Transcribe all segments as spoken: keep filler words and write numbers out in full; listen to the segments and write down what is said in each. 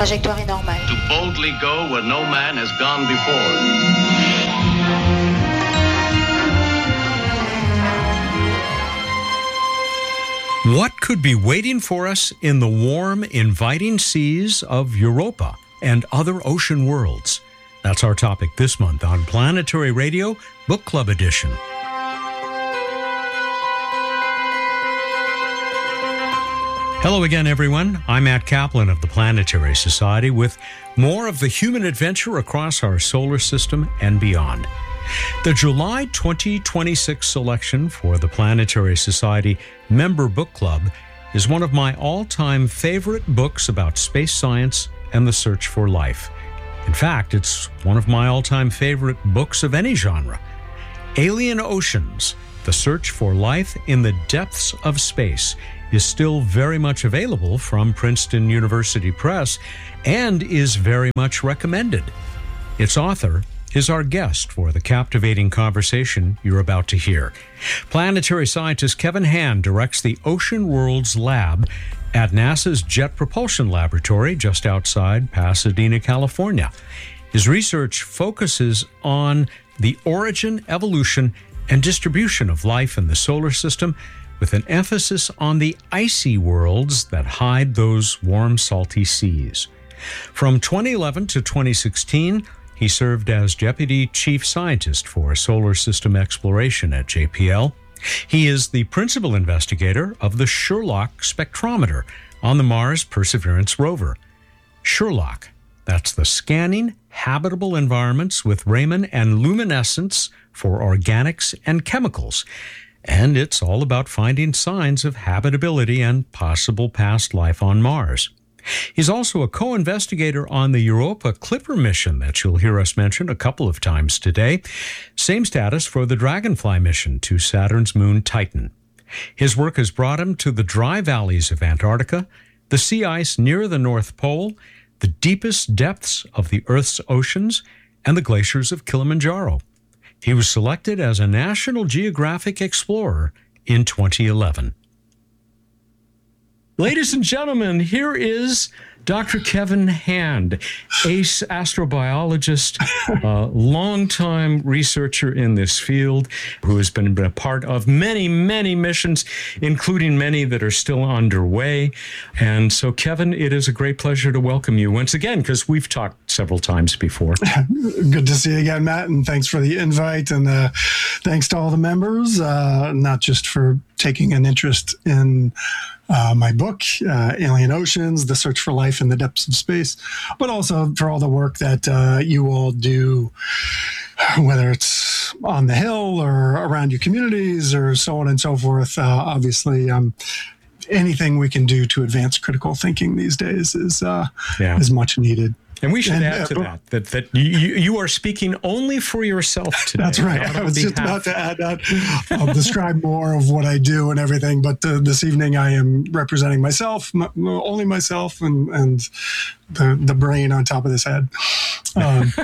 trajectoire est normale. To boldly go where no man has gone before. What could be waiting for us in the warm, inviting seas of Europa and other ocean worlds? That's our topic this month on Planetary Radio Book Club Edition. Hello again, everyone. I'm Matt Kaplan of the Planetary Society with more of the human adventure across our solar system and beyond. The July twenty twenty-six selection for the Planetary Society Member Book Club is one of my all-time favorite books about space science and the search for life. In fact, it's one of my all-time favorite books of any genre. Alien Oceans, The Search for Life in the Depths of Space, is still very much available from Princeton University Press and is very much recommended. Its author is our guest for the captivating conversation you're about to hear. Planetary scientist Kevin Hand directs the Ocean Worlds Lab at NASA's Jet Propulsion Laboratory just outside Pasadena, California. His research focuses on the origin, evolution, and distribution of life in the solar system, with an emphasis on the icy worlds that hide those warm, salty seas. From twenty eleven to twenty sixteen, he served as Deputy Chief Scientist for Solar System Exploration at J P L. He is the principal investigator of the Sherlock spectrometer on the Mars Perseverance rover. Sherlock, that's the scanning habitable environments with Raman and luminescence for organics and chemicals. And it's all about finding signs of habitability and possible past life on Mars. He's also a co-investigator on the Europa Clipper mission that you'll hear us mention a couple of times today. Same status for the Dragonfly mission to Saturn's moon Titan. His work has brought him to the dry valleys of Antarctica, the sea ice near the North Pole, the deepest depths of the Earth's oceans, and the glaciers of Kilimanjaro. He was selected as a National Geographic Explorer in twenty eleven. Ladies and gentlemen, here is Doctor Kevin Hand, ace astrobiologist, uh, longtime researcher in this field, who has been a part of many, many missions, including many that are still underway. And so, Kevin, it is a great pleasure to welcome you once again, because we've talked several times before. Good to see you again, Matt, and thanks for the invite, and uh, thanks to all the members, uh, not just for taking an interest in Uh, my book, uh, Alien Oceans, The Search for Life in the Depths of Space, but also for all the work that uh, you all do, whether it's on the Hill or around your communities or so on and so forth. Uh, obviously, um, anything we can do to advance critical thinking these days is uh, yeah. is much needed. And we should and, add to uh, that, that that you, you are speaking only for yourself today. That's right. I was just about to add that. I'll describe more of what I do and everything, but uh, this evening I am representing myself, m- only myself, and, and the, the brain on top of this head. Um,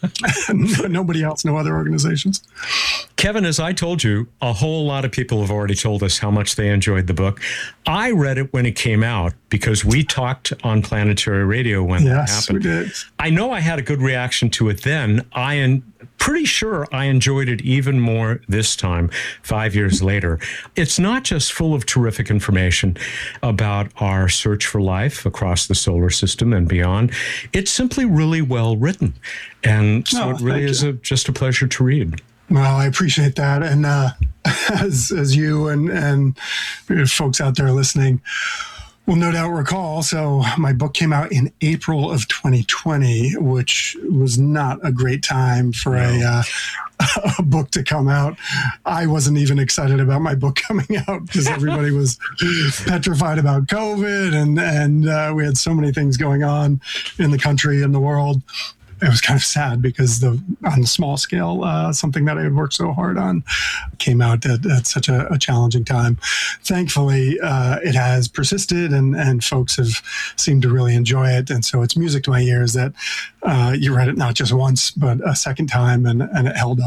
nobody else, no other organizations. Kevin, as I told you, a whole lot of people have already told us how much they enjoyed the book. I read it when it came out because we talked on Planetary Radio when yes, that happened. We did. I know I had a good reaction to it then. I am pretty sure I enjoyed it even more this time, five years later. It's not just full of terrific information about our search for life across the solar system and beyond. It's simply really well written. And so oh, it really is a, just a pleasure to read. Well, I appreciate that. And uh, as as you and, and folks out there listening will no doubt recall, so my book came out in April of twenty twenty, which was not a great time for no. a, uh, a book to come out. I wasn't even excited about my book coming out because everybody was petrified about COVID, and, and uh, we had so many things going on in the country and the world. It was kind of sad because the on the small scale, uh, something that I had worked so hard on came out at, at such a, a challenging time. Thankfully, uh, it has persisted, and, and folks have seemed to really enjoy it. And so it's music to my ears that uh, you read it not just once, but a second time, and, and it held up.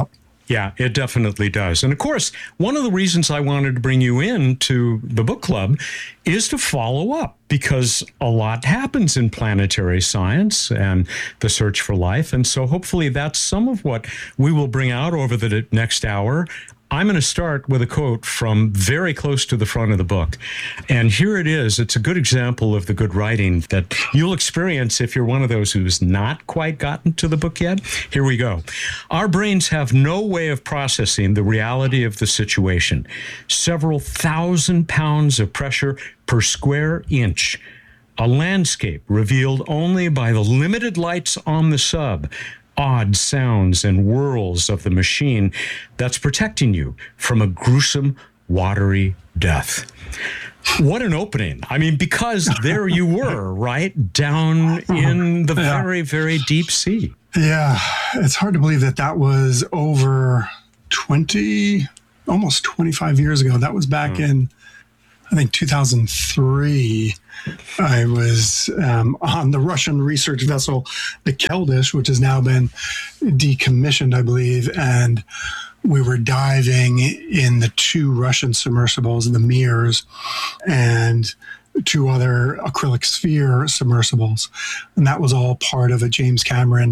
Yeah, it definitely does. And of course, one of the reasons I wanted to bring you in to the book club is to follow up, because a lot happens in planetary science and the search for life. And so hopefully that's some of what we will bring out over the next hour. I'm going to start with a quote from very close to the front of the book. And here it is. It's a good example of the good writing that you'll experience if you're one of those who's not quite gotten to the book yet. Here we go. Our brains have no way of processing the reality of the situation. Several thousand pounds of pressure per square inch. A landscape revealed only by the limited lights on the sub. Odd sounds and whirls of the machine that's protecting you from a gruesome, watery death. What an opening. I mean, because there you were, right? Down in the yeah. very, very deep sea. Yeah, it's hard to believe that that was over twenty, almost twenty-five years ago. That was back oh. in, I think, two thousand three. I was um, on the Russian research vessel, the Keldysh, which has now been decommissioned, I believe. And we were diving in the two Russian submersibles, the Mirs, and two other acrylic sphere submersibles. And that was all part of a James Cameron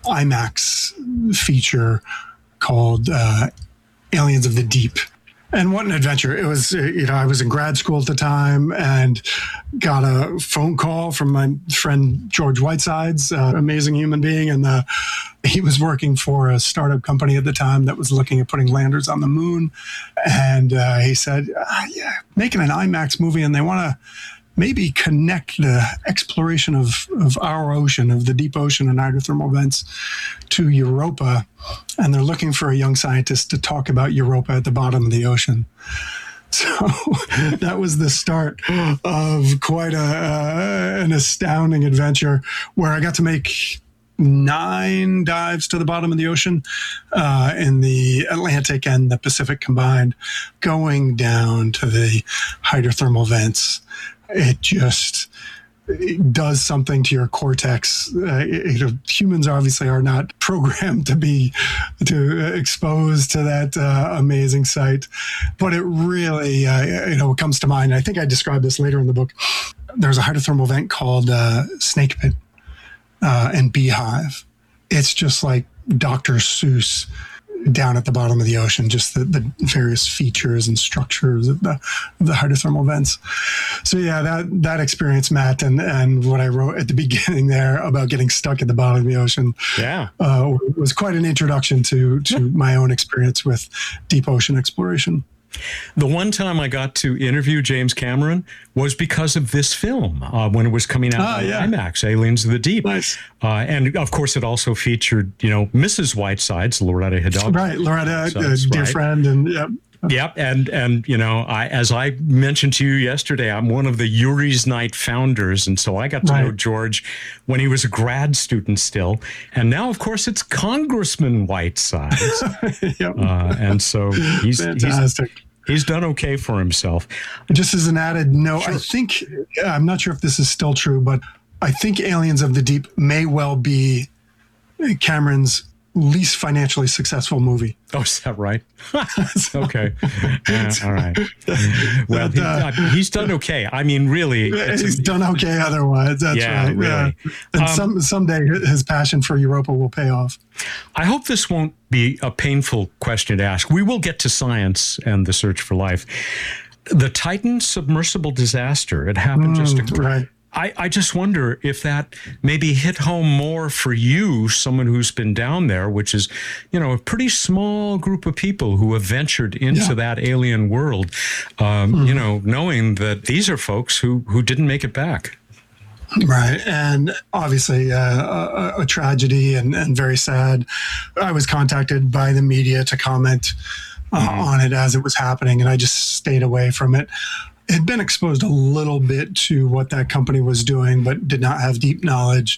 IMAX feature called uh, Aliens of the Deep. And what an adventure. It was, you know, I was in grad school at the time and got a phone call from my friend George Whitesides, uh, amazing human being. And uh, he was working for a startup company at the time that was looking at putting landers on the moon. And uh, he said, ah, yeah, making an IMAX movie, and they want to maybe connect the exploration of, of our ocean, of the deep ocean and hydrothermal vents, to Europa. And they're looking for a young scientist to talk about Europa at the bottom of the ocean. So that was the start of quite a, uh, an astounding adventure where I got to make nine dives to the bottom of the ocean uh, in the Atlantic and the Pacific combined, going down to the hydrothermal vents. It just it does something to your cortex. Uh, you know, humans obviously are not programmed to be to exposed to that uh, amazing sight, but it really, uh, you know, comes to mind. I think I described this later in the book. There's a hydrothermal vent called uh, Snake Pit uh, and Beehive. It's just like Doctor Seuss down at the bottom of the ocean, just the, the various features and structures of the, of the hydrothermal vents. So yeah, that, that experience, Matt, and, and what I wrote at the beginning there about getting stuck at the bottom of the ocean yeah, uh, was quite an introduction to, to my own experience with deep ocean exploration. The one time I got to interview James Cameron was because of this film uh, when it was coming out ah, on yeah. IMAX, Aliens of the Deep. Nice. Uh, and of course, it also featured, you know, Missus Whitesides, Loretta Hidalgo. Right, Loretta, So uh, that's dear right. friend, and yeah. Yep, and and you know, I as I mentioned to you yesterday, I'm one of the Yuri's Night founders, and so I got to Right. know George when he was a grad student still, and now, of course, it's Congressman Whitesides, Yep. uh, and so he's he's Fantastic. he's done okay for himself. Just as an added note, Sure. I think, I'm not sure if this is still true, but I think Aliens of the Deep may well be Cameron's least financially successful movie. Oh, is that right? Okay. Yeah, all right. Well, But, he, uh, he's done okay. I mean, really. it's a- He's done okay otherwise. That's Yeah, right. really. And Um, some someday his passion for Europa will pay off. I hope this won't be a painful question to ask. We will get to science and the search for life. The Titan submersible disaster, it happened just a Mm, right. I, I just wonder if that maybe hit home more for you, someone who's been down there, which is, you know, a pretty small group of people who have ventured into Yeah. that alien world, um, Mm. you know, knowing that these are folks who, who didn't make it back. Right. And obviously uh, a, a tragedy and, and very sad. I was contacted by the media to comment uh, Mm-hmm. on it as it was happening, and I just stayed away from it. Had been exposed a little bit to what that company was doing, but did not have deep knowledge.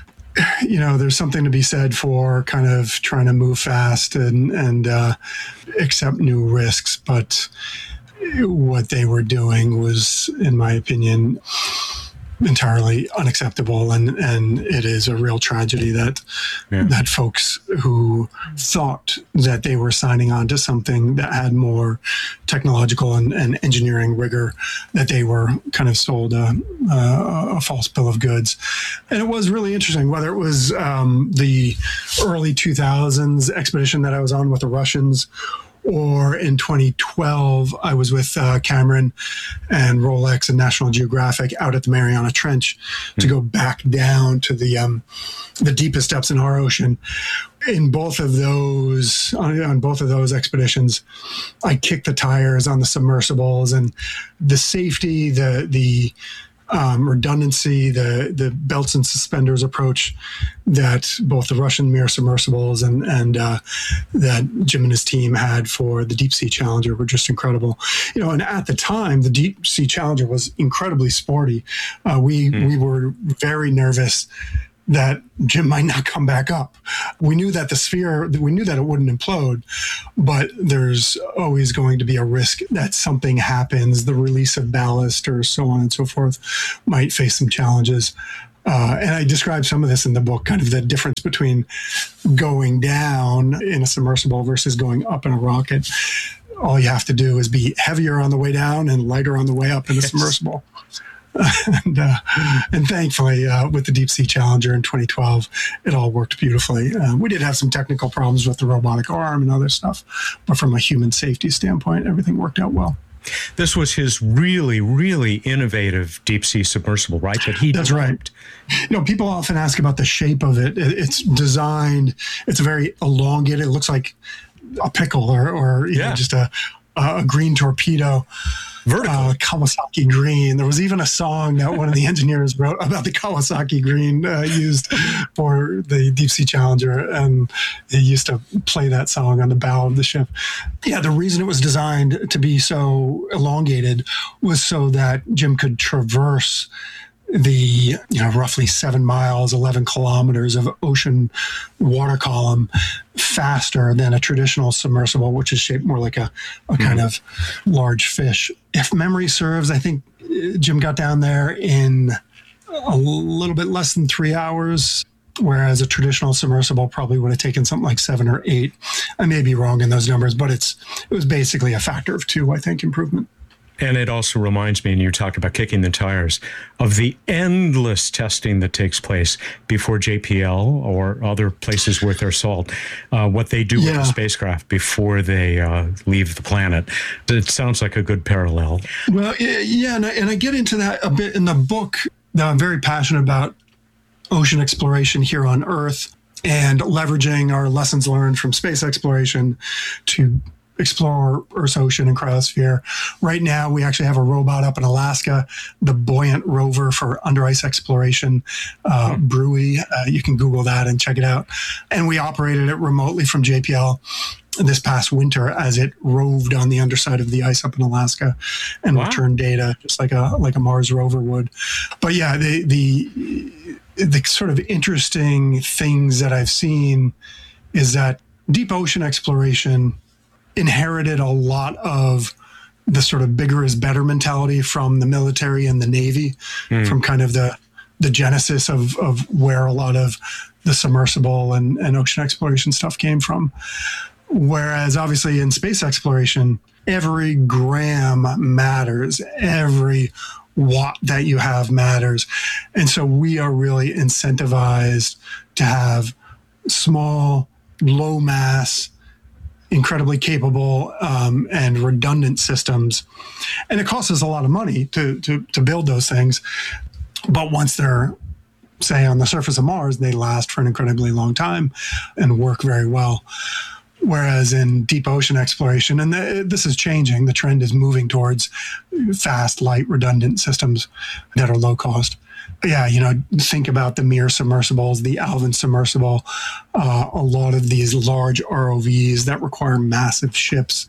You know, there's something to be said for kind of trying to move fast and, and uh, accept new risks. But what they were doing was, in my opinion, entirely unacceptable, and and it is a real tragedy that yeah. that folks who thought that they were signing on to something that had more technological and, and engineering rigor, that they were kind of sold a, a, a false bill of goods. And it was really interesting, whether it was um, the early two thousands expedition that I was on with the Russians, or in twenty twelve, I was with uh, Cameron and Rolex and National Geographic out at the Mariana Trench mm-hmm. to go back down to the um, the deepest depths in our ocean. In both of those, on, on both of those expeditions, I kicked the tires on the submersibles, and the safety, the the Um, redundancy, the the belts and suspenders approach that both the Russian Mir submersibles and and uh, that Jim and his team had for the Deep Sea Challenger were just incredible. You know, and at the time, the Deep Sea Challenger was incredibly sporty. Uh, we mm. we were very nervous that Jim might not come back up. We knew that the sphere, we knew that it wouldn't implode, but there's always going to be a risk that something happens, the release of ballast or so on and so forth might face some challenges. Uh, and I describe some of this in the book, kind of the difference between going down in a submersible versus going up in a rocket. All you have to do is be heavier on the way down and lighter on the way up in a yes. submersible. and, uh, and thankfully, uh, with the Deep Sea Challenger in twenty twelve, it all worked beautifully. Uh, we did have some technical problems with the robotic arm and other stuff, but from a human safety standpoint, everything worked out well. This was his really, really innovative deep sea submersible, right? That he That's developed. right. You know, people often ask about the shape of it. It's designed, it's very elongated. It looks like a pickle or, or you yeah. know, just a, a green torpedo. Vertical. Uh, Kawasaki green. There was even a song that one of the engineers wrote about the Kawasaki green uh, used for the Deep Sea Challenger, and he used to play that song on the bow of the ship. Yeah, the reason it was designed to be so elongated was so that Jim could traverse the, you know, roughly seven miles, eleven kilometers of ocean water column faster than a traditional submersible, which is shaped more like a, a mm-hmm. kind of large fish. If memory serves, I think Jim got down there in a little bit less than three hours, whereas a traditional submersible probably would have taken something like seven or eight. I may be wrong in those numbers, but it's it was basically a factor of two, I think, improvement. And it also reminds me, and you talked about kicking the tires, of the endless testing that takes place before J P L or other places worth their salt, uh, what they do yeah. with the spacecraft before they uh, leave the planet. It sounds like a good parallel. Well, yeah, and I, and I get into that a bit in the book. I'm very passionate about ocean exploration here on Earth and leveraging our lessons learned from space exploration to explore Earth's ocean and cryosphere. Right now, we actually have a robot up in Alaska, the Buoyant Rover for under ice exploration, uh, mm-hmm. Brewy. Uh, you can Google that and check it out. And we operated it remotely from J P L this past winter as it roved on the underside of the ice up in Alaska and wow. returned data just like a like a Mars rover would. But yeah, the the the sort of interesting things that I've seen is that deep ocean exploration inherited a lot of the sort of bigger is better mentality from the military and the Navy, mm. from kind of the the genesis of, of where a lot of the submersible and, and ocean exploration stuff came from. Whereas obviously in space exploration, every gram matters, every watt that you have matters. And so we are really incentivized to have small, low mass, incredibly capable um, and redundant systems. And it costs us a lot of money to, to, to build those things. But once they're, say, on the surface of Mars, they last for an incredibly long time and work very well. Whereas in deep ocean exploration, and the, this is changing, the trend is moving towards fast, light, redundant systems that are low cost. Yeah, you know, think about the Mir submersibles, the Alvin submersible, uh, a lot of these large R O Vs that require massive ships.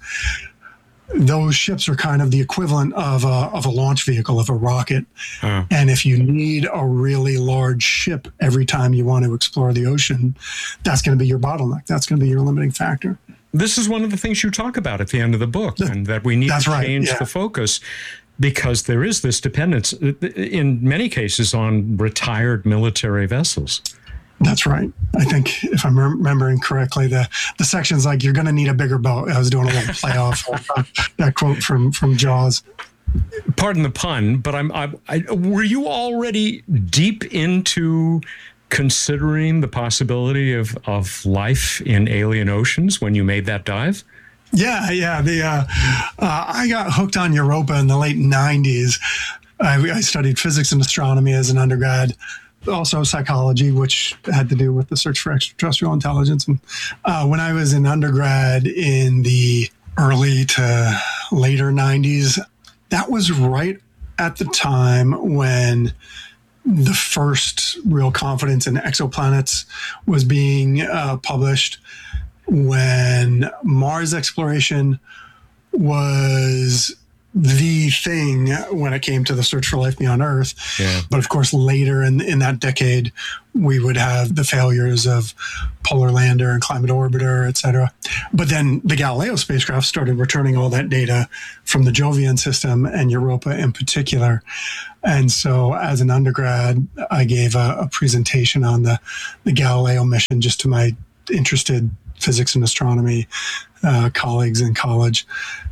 Those ships are kind of the equivalent of a, of a launch vehicle, of a rocket. Uh. And if you need a really large ship every time you want to explore the ocean, that's going to be your bottleneck. That's going to be your limiting factor. This is one of the things you talk about at the end of the book, and that we need that's to right. change yeah. the focus because there is this dependence in many cases on retired military vessels. That's right. I think if I'm remembering correctly, the, the section's like, you're going to need a bigger boat. I was doing a little play off of that quote from, from Jaws. Pardon the pun, but I'm, I, I, were you already deep into considering the possibility of, of life in alien oceans when you made that dive? Yeah, yeah. The uh, uh, I got hooked on Europa in the late nineties. I, I studied physics and astronomy as an undergrad, also psychology, which had to do with the search for extraterrestrial intelligence. And uh, when I was in undergrad in the early to later nineties, that was right at the time when the first real confidence in exoplanets was being uh, published, when Mars exploration was the thing when it came to the search for life beyond Earth. Yeah. But of course, later in, in that decade, we would have the failures of Polar Lander and Climate Orbiter, et cetera. But then the Galileo spacecraft started returning all that data from the Jovian system and Europa in particular. And so as an undergrad, I gave a, a presentation on the, the Galileo mission just to my interested physics and astronomy uh, colleagues in college,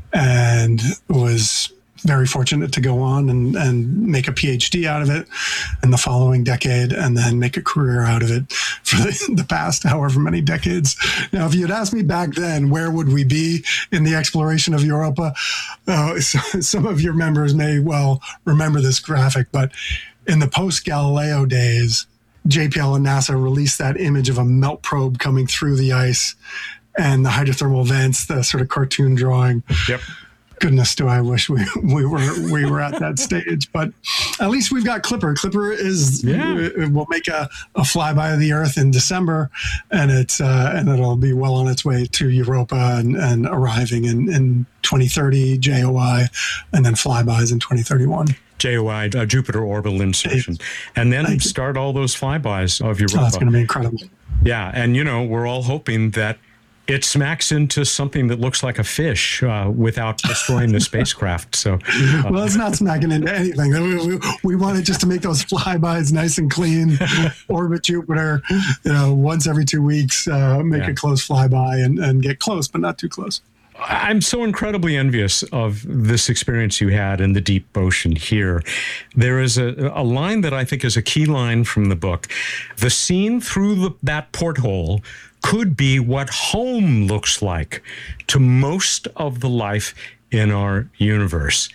and was very fortunate to go on and, and make a PhD out of it in the following decade, and then make a career out of it for the, the past however many decades. Now, if you'd asked me back then, where would we be in the exploration of Europa? Uh, so, some of your members may well remember this graphic, but in the post-Galileo days, J P L and NASA released that image of a melt probe coming through the ice and the hydrothermal vents, the sort of cartoon drawing. Yep. Goodness, do I wish we, we were we were at that stage. But at least we've got Clipper. Clipper is yeah. We'll make a, a flyby of the Earth in December, and it's uh, and it'll be well on its way to Europa and, and arriving in, in twenty thirty, J O I, and then flybys in twenty thirty-one. J O I, uh, Jupiter Orbital Insertion, and then start all those flybys of Europa. Oh, that's going to be incredible. Yeah, and you know, we're all hoping that it smacks into something that looks like a fish uh, without destroying the spacecraft. So, uh, well, it's not smacking into anything. We, we, we wanted just to make those flybys nice and clean, orbit Jupiter, you know, once every two weeks, uh, make yeah. a close flyby and, and get close, but not too close. I'm so incredibly envious of this experience you had in the deep ocean here. There is a, a line that I think is a key line from the book. The scene through the, that porthole could be what home looks like to most of the life in our universe.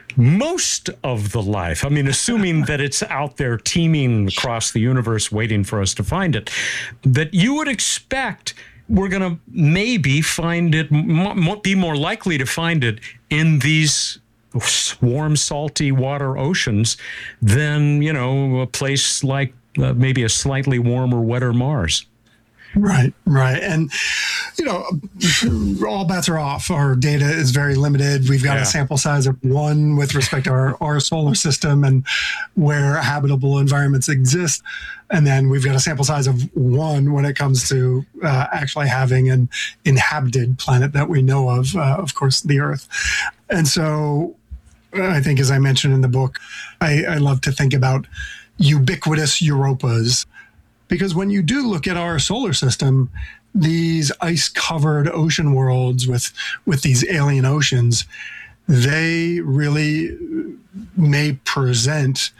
Most of the life, I mean, assuming that it's out there teeming across the universe waiting for us to find it, that you would expect we're going to maybe find it, be more likely to find it in these warm, salty water oceans than, you know, a place like uh, maybe a slightly warmer, wetter Mars. Right, right. And, you know, all bets are off. Our data is very limited. We've got yeah. a sample size of one with respect to our, our solar system and where habitable environments exist. And then we've got a sample size of one when it comes to uh, actually having an inhabited planet that we know of, uh, of course, the Earth. And so I think, as I mentioned in the book, I, I love to think about ubiquitous Europas. Because when you do look at our solar system, these ice-covered ocean worlds with, with these alien oceans, they really may present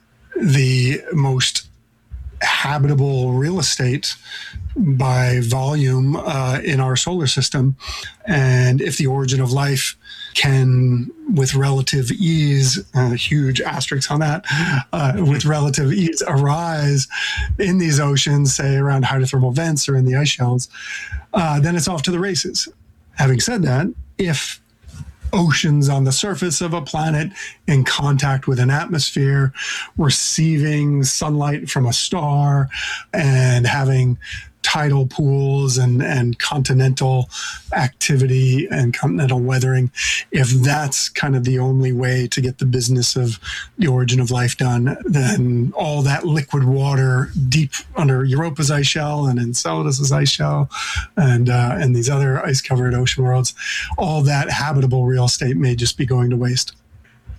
the most habitable real estate by volume uh, in our solar system. And if the origin of life can, with relative ease, uh, huge asterisks on that, uh, with relative ease arise in these oceans, say around hydrothermal vents or in the ice shelves, uh, then it's off to the races. Having said that, if oceans on the surface of a planet in contact with an atmosphere, receiving sunlight from a star, and having tidal pools and, and continental activity and continental weathering, if that's kind of the only way to get the business of the origin of life done, then all that liquid water deep under Europa's ice shell and Enceladus's ice shell and uh, and these other ice-covered ocean worlds, all that habitable real estate may just be going to waste.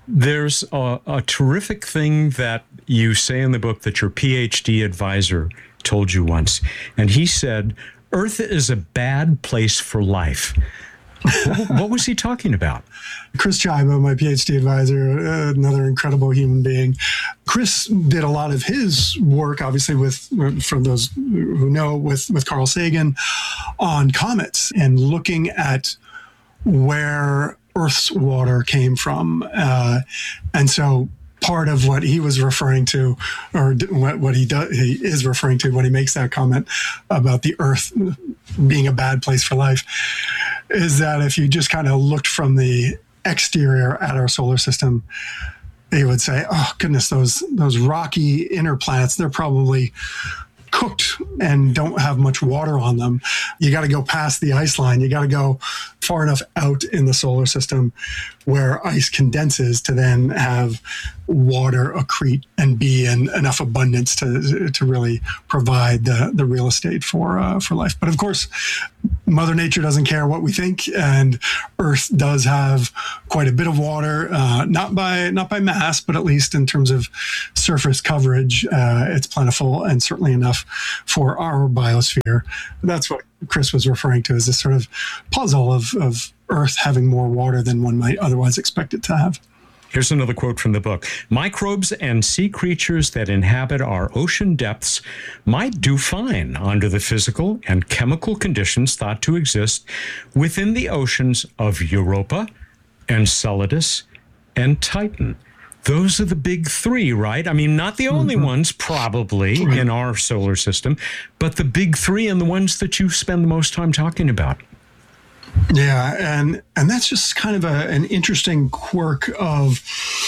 There's a, a terrific thing that you say in the book that your PhD advisor told you once. And he said, Earth is a bad place for life. What was he talking about? Chris Chiba, my PhD advisor, uh, another incredible human being. Chris did a lot of his work, obviously, with, from those who know, with, with Carl Sagan on comets and looking at where Earth's water came from. Uh, and so part of what he was referring to, or what, what he does, he is referring to when he makes that comment about the Earth being a bad place for life, is that if you just kind of looked from the exterior at our solar system, they would say, oh goodness, those those rocky inner planets, they're probably cooked and don't have much water on them. You got to go past the ice line. You got to go far enough out in the solar system where ice condenses to then have water accrete and be in enough abundance to to really provide the, the real estate for uh, for life. But of course, Mother Nature doesn't care what we think, and Earth does have quite a bit of water, uh, not by not by mass, but at least in terms of surface coverage, uh, it's plentiful and certainly enough for our biosphere. That's what Chris was referring to, as this sort of puzzle of, of Earth having more water than one might otherwise expect it to have. Here's another quote from the book. Microbes and sea creatures that inhabit our ocean depths might do fine under the physical and chemical conditions thought to exist within the oceans of Europa, Enceladus, and Titan. Those are the big three, right? I mean, not the only mm-hmm. ones probably right. in our solar system, but the big three and the ones that you spend the most time talking about. Yeah, and and that's just kind of a, an interesting quirk of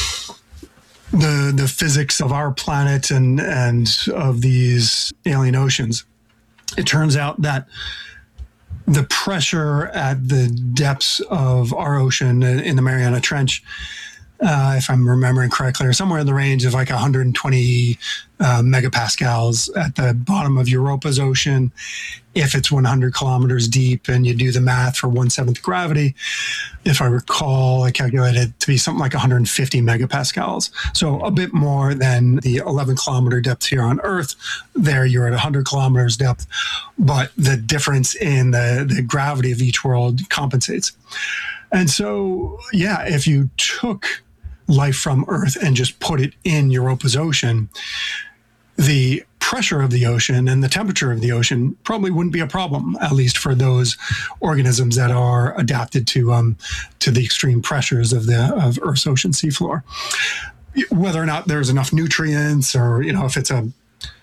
the the physics of our planet and and of these alien oceans. It turns out that the pressure at the depths of our ocean in the Mariana Trench, Uh, if I'm remembering correctly, or somewhere in the range of like one hundred twenty uh, megapascals at the bottom of Europa's ocean. If it's one hundred kilometers deep and you do the math for one seventh gravity, if I recall, I calculated to be something like one hundred fifty megapascals. So a bit more than the eleven kilometer depth here on Earth. There you're at one hundred kilometers depth, but the difference in the, the gravity of each world compensates. And so, yeah, if you took life from Earth and just put it in Europa's ocean, the pressure of the ocean and the temperature of the ocean probably wouldn't be a problem, at least for those organisms that are adapted to um, to the extreme pressures of the of Earth's ocean seafloor. Whether or not there's enough nutrients, or you know, if it's a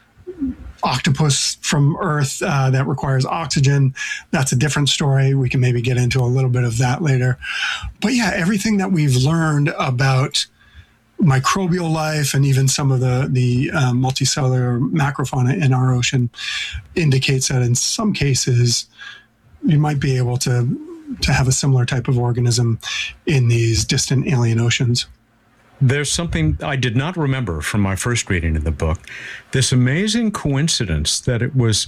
octopus from Earth uh, that requires oxygen, that's a different story. We can maybe get into a little bit of that later. But yeah, everything that we've learned about microbial life and even some of the, the uh, multicellular macrofauna in our ocean indicates that in some cases, you might be able to, to have a similar type of organism in these distant alien oceans. There's something I did not remember from my first reading of the book, this amazing coincidence that it was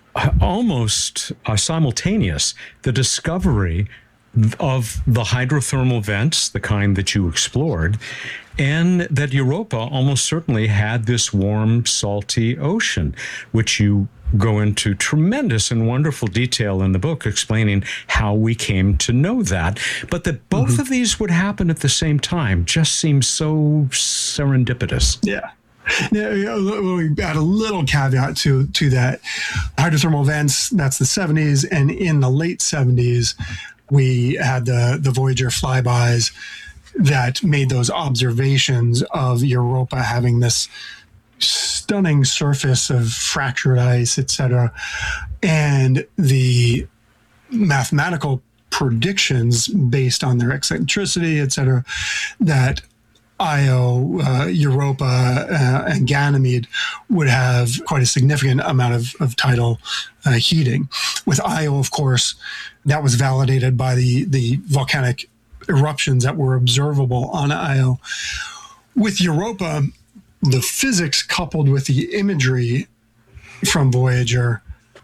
almost uh, simultaneous, the discovery of the hydrothermal vents, the kind that you explored, and that Europa almost certainly had this warm, salty ocean, which you go into tremendous and wonderful detail in the book explaining how we came to know that. But that both mm-hmm. of these would happen at the same time just seems so serendipitous. Yeah. Yeah, we add a little caveat to to that. Hydrothermal vents, that's the seventies, and in the late seventies, we had the, the Voyager flybys that made those observations of Europa having this stunning surface of fractured ice, et cetera. And the mathematical predictions based on their eccentricity, et cetera, that Io, uh, Europa, uh, and Ganymede would have quite a significant amount of, of tidal uh, heating. With Io, of course, that was validated by the, the volcanic eruptions that were observable on Io. With Europa, the physics coupled with the imagery from Voyager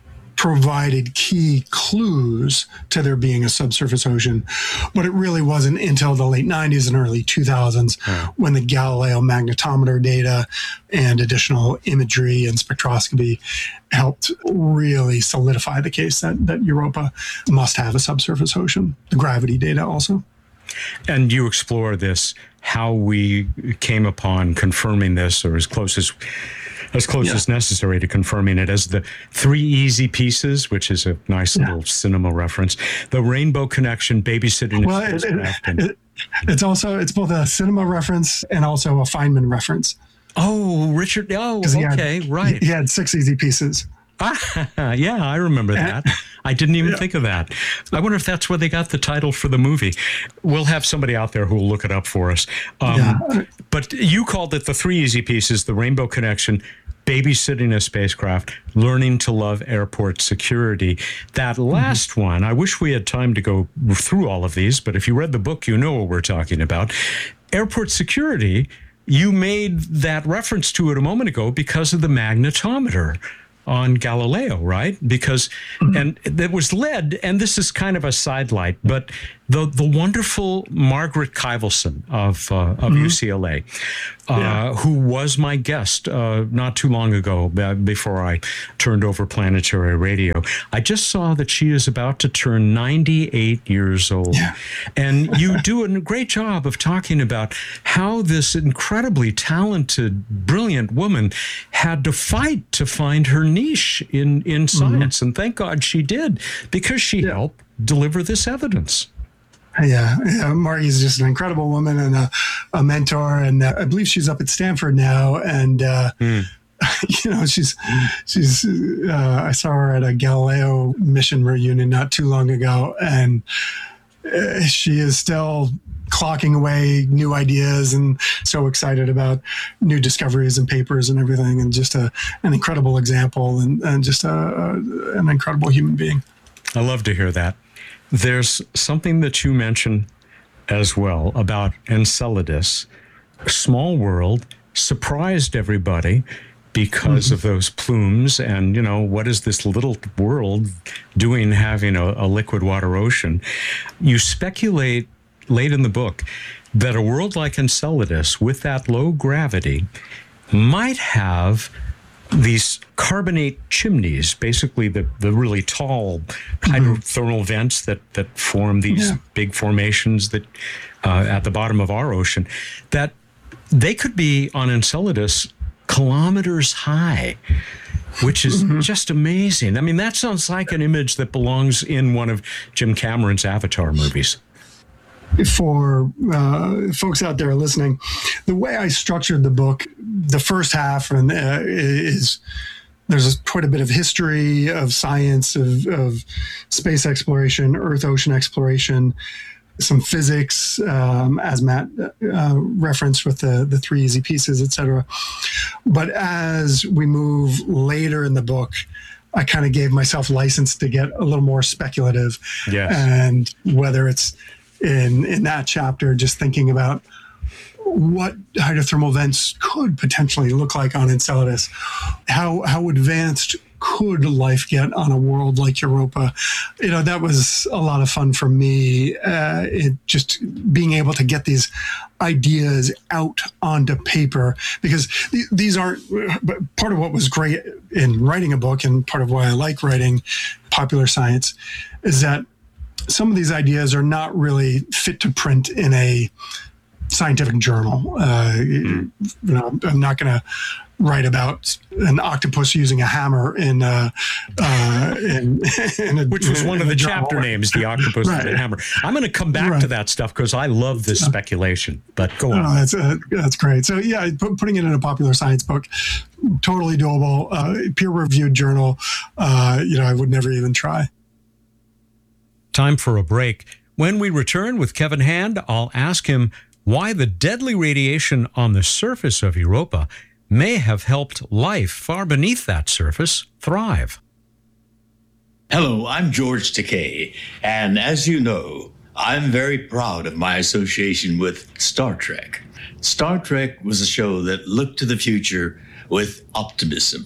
provided key clues to there being a subsurface ocean. But it really wasn't until the late nineties and early two thousands yeah. when the Galileo magnetometer data and additional imagery and spectroscopy helped really solidify the case that, that Europa must have a subsurface ocean. The gravity data also. And you explore this, how we came upon confirming this, or as close as as close yeah. as necessary to confirming it, as the three easy pieces, which is a nice yeah. little cinema reference. The Rainbow Connection, babysitting. Well, it, it, it, it's also it's both a cinema reference and also a Feynman reference. Oh, Richard. Oh, okay, had, right. He had six easy pieces. Ah, yeah, I remember that. I didn't even yeah. think of that. I wonder if that's where they got the title for the movie. We'll have somebody out there who will look it up for us. Um, yeah. But you called it the three easy pieces, the Rainbow Connection, babysitting a spacecraft, learning to love airport security. That last mm-hmm. one, I wish we had time to go through all of these, but if you read the book, you know what we're talking about. Airport security, you made that reference to it a moment ago because of the magnetometer on Galileo, right? Because, mm-hmm. and it was led, and this is kind of a sidelight, but the the wonderful Margaret Kyvelson of uh, of mm-hmm. U C L A, uh, yeah. who was my guest uh, not too long ago, uh, before I turned over Planetary Radio. I just saw that she is about to turn ninety-eight years old. Yeah. And you do a great job of talking about how this incredibly talented, brilliant woman had to fight to find her niche in, in science. Mm-hmm. And thank God she did, because she yeah. helped deliver this evidence. Yeah, yeah, Margie's just an incredible woman and a, a mentor, and uh, I believe she's up at Stanford now. And uh, mm. you know, she's she's. Uh, I saw her at a Galileo mission reunion not too long ago, and uh, she is still clocking away new ideas and so excited about new discoveries and papers and everything, and just a an incredible example and, and just a, a, an incredible human being. I love to hear that. There's something that you mentioned as well about Enceladus. Small world, surprised everybody because mm-hmm. of those plumes. And, you know, what is this little world doing having a, a liquid water ocean? You speculate late in the book that a world like Enceladus with that low gravity might have these carbonate chimneys, basically the, the really tall hydrothermal mm-hmm. vents that, that form these yeah. big formations that uh, at the bottom of our ocean, that they could be on Enceladus kilometers high, which is mm-hmm. just amazing. I mean, that sounds like an image that belongs in one of Jim Cameron's Avatar movies. For uh, folks out there listening, the way I structured the book, the first half and uh, is there's quite a bit of history of science, of, of space exploration, Earth ocean exploration, some physics, um, as Matt uh, referenced with the, the three easy pieces, et cetera. But as we move later in the book, I kind of gave myself license to get a little more speculative. Yes. And whether it's in in that chapter, just thinking about what hydrothermal vents could potentially look like on Enceladus, how how advanced could life get on a world like Europa? You know, that was a lot of fun for me. Uh, it just being able to get these ideas out onto paper, because th- these aren't. But part of what was great in writing a book, and part of why I like writing popular science, is that some of these ideas are not really fit to print in a scientific journal. Uh, mm. You know, I'm not going to write about an octopus using a hammer in, uh, uh, in, in a, which was in, one of the chapter names, the octopus right. and the hammer. I'm going to come back right. to that stuff because I love this speculation. But go on. Oh, that's uh, that's great. So yeah, putting it in a popular science book, totally doable. Uh, peer-reviewed journal. Uh, you know, I would never even try. Time for a break. When we return with Kevin Hand, I'll ask him why the deadly radiation on the surface of Europa may have helped life far beneath that surface thrive. Hello, I'm George Takei, and as you know, I'm very proud of my association with Star Trek. Star Trek was a show that looked to the future with optimism.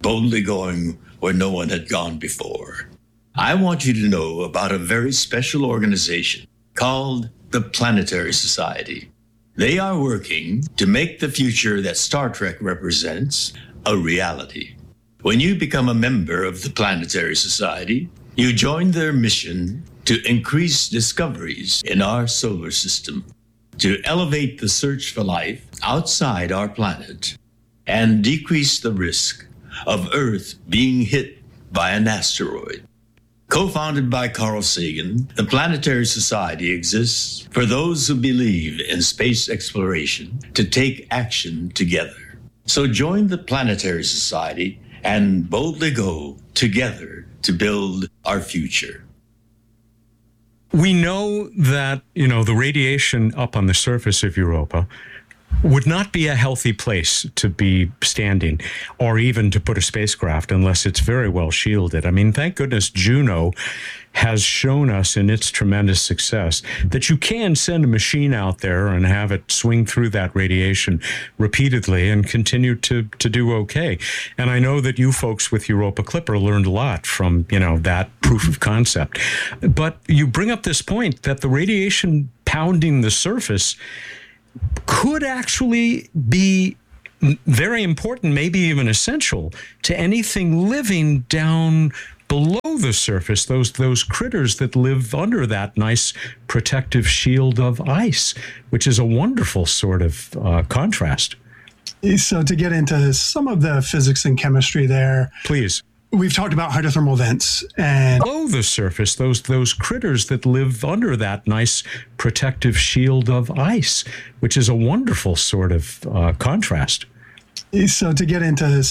boldly going where no one had gone before. I want you to know about a very special organization called the Planetary Society. They are working to make the future that Star Trek represents a reality. When you become a member of the Planetary Society, you join their mission to increase discoveries in our solar system, to elevate the search for life outside our planet, and decrease the risk of Earth being hit by an asteroid. Co-founded by Carl Sagan, the Planetary Society exists for those who believe in space exploration to take action together. So join the Planetary Society and boldly go together to build our future. We know that, you know, the radiation up on the surface of Europa would not be a healthy place to be standing or even to put a spacecraft unless it's very well shielded. I mean, thank goodness Juno has shown us in its tremendous success that you can send a machine out there and have it swing through that radiation repeatedly and continue to, to do okay. And I know that you folks with Europa Clipper learned a lot from, you know, that proof of concept. But you bring up this point that the radiation pounding the surface could actually be very important, maybe even essential to anything living down below the surface, those those critters that live under that nice protective shield of ice, which is a wonderful sort of uh, contrast. So to get into some of the physics and chemistry there, please. We've talked about hydrothermal vents and below the surface, those those critters that live under that nice protective shield of ice, which is a wonderful sort of uh, contrast. So to get into